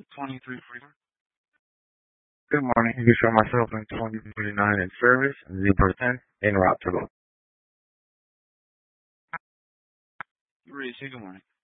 2344. Good morning. You can show myself in 2039 in service, 0% en route to go. You ready to say good morning?